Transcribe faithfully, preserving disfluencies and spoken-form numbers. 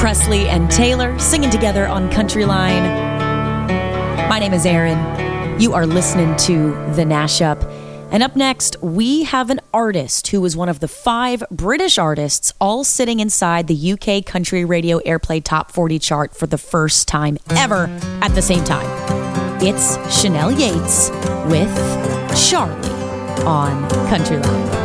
Presley and Taylor singing together on Countryline. My name is Erin. You are listening to The Nash Up. And up next, we have an artist who was one of the five British artists all sitting inside the U K Country Radio Airplay Top forty chart for the first time ever at the same time. It's Chanel Yates with Charlie on Countryline.